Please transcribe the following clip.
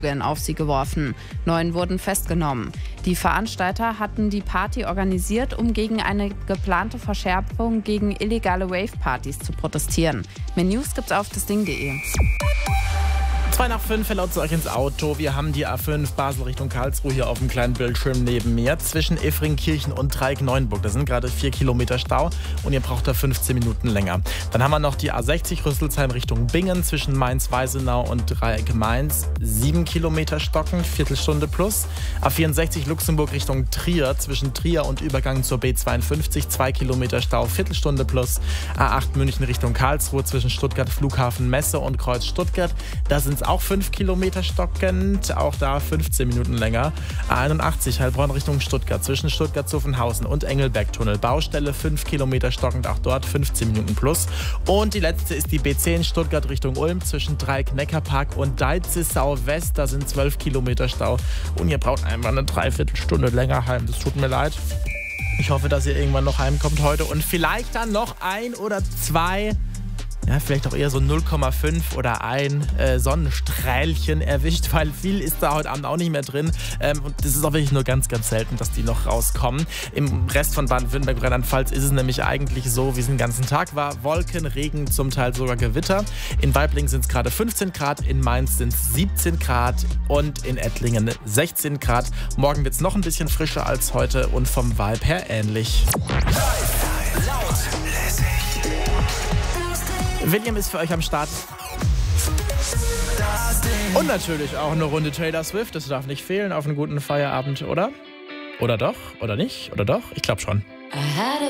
auf sie geworfen. 9 wurden festgenommen. Die Veranstalter hatten die Party organisiert, um gegen eine geplante Verschärfung gegen illegale Rave-Partys zu protestieren. Mehr News gibt's auf dasding.de. 4:02 erlaubt es euch ins Auto. Wir haben die A5 Basel Richtung Karlsruhe hier auf dem kleinen Bildschirm neben mir. Zwischen Effringkirchen und Dreieck-Neuenburg. Da sind gerade 4 Kilometer Stau und ihr braucht da 15 Minuten länger. Dann haben wir noch die A60 Rüsselsheim Richtung Bingen zwischen Mainz-Weisenau und Dreieck-Mainz. 7 Kilometer stockend, Viertelstunde plus. A64 Luxemburg Richtung Trier zwischen Trier und Übergang zur B52. 2 Kilometer Stau, Viertelstunde plus. A8 München Richtung Karlsruhe zwischen Stuttgart Flughafen Messe und Kreuz Stuttgart. Da sind es auch 5 Kilometer stockend, auch da 15 Minuten länger. A81 Heilbronn Richtung Stuttgart zwischen Stuttgart-Zuffenhausen und Engelberg-Tunnel. Baustelle 5 Kilometer stockend, auch dort 15 Minuten plus. Und die letzte ist die B10 Stuttgart Richtung Ulm zwischen Dreieck-Neckarpark und Deizisau-West. Da sind 12 Kilometer Stau und ihr braucht einfach eine Dreiviertelstunde länger heim. Das tut mir leid. Ich hoffe, dass ihr irgendwann noch heimkommt heute und vielleicht dann noch 1 oder 2, ja, vielleicht auch eher so 0,5 oder 1 Sonnenstrählchen erwischt, weil viel ist da heute Abend auch nicht mehr drin. Und das ist auch wirklich nur ganz, ganz selten, dass die noch rauskommen. Im Rest von Baden-Württemberg und Rheinland-Pfalz ist es nämlich eigentlich so, wie es den ganzen Tag war. Wolken, Regen, zum Teil sogar Gewitter. In Waiblingen sind es gerade 15 Grad, in Mainz sind es 17 Grad und in Ettlingen 16 Grad. Morgen wird es noch ein bisschen frischer als heute und vom Vibe her ähnlich. Laut, lässig. William ist für euch am Start. Und natürlich auch eine Runde Taylor Swift. Das darf nicht fehlen auf einen guten Feierabend, oder? Oder doch? Oder nicht? Oder doch? Ich glaube schon.